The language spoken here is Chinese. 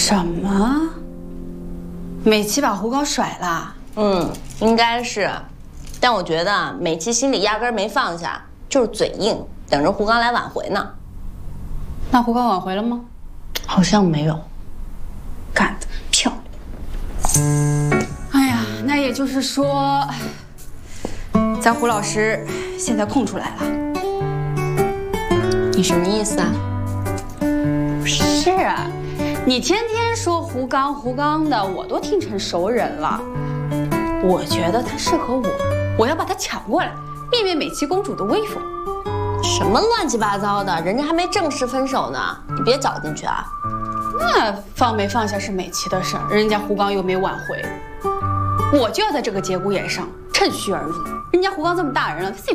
什么？美琪把胡刚甩了？ 应该是，但我觉得美琪心里压根没放下，就是嘴硬，等着胡刚来挽回呢。 那胡刚挽回了吗？ 好像没有。 干得漂亮！哎呀，那也就是说，咱胡老师现在空出来了。 你什么意思啊？ 不是啊，你天天说胡刚的，我都听成熟人了。我觉得他适合我，我要把他抢过来，灭灭美琪公主的威风。 什么乱七八糟的，人家还没正式分手呢，你别搅进去啊。 那放没放下是美琪的事儿，人家胡刚又没挽回，我就要在这个节骨眼上趁虚而入。人家胡刚这么大人了，他自己